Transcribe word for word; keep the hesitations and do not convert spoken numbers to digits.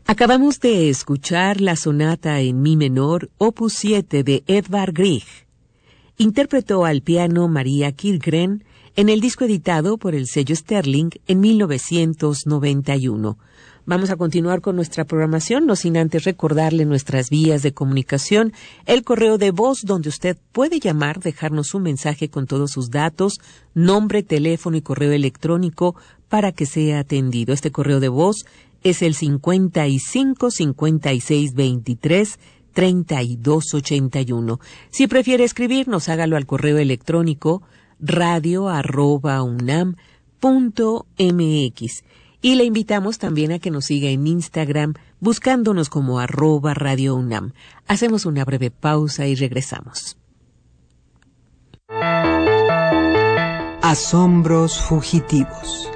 Acabamos de escuchar la sonata en mi menor, opus siete de Edvard Grieg. Interpretó al piano María Kirgren en el disco editado por el sello Sterling en mil novecientos noventa y uno. Vamos a continuar con nuestra programación, no sin antes recordarle nuestras vías de comunicación, el correo de voz donde usted puede llamar, dejarnos un mensaje con todos sus datos, nombre, teléfono y correo electrónico para que sea atendido. Este correo de voz es el cincuenta y cinco, cincuenta y seis, veintitrés, treinta y dos ochenta y uno. Si prefiere escribirnos, hágalo al correo electrónico radio arroba unam punto mx. Y le invitamos también a que nos siga en Instagram buscándonos como arroba Radio UNAM. Hacemos una breve pausa y regresamos. Asombros fugitivos.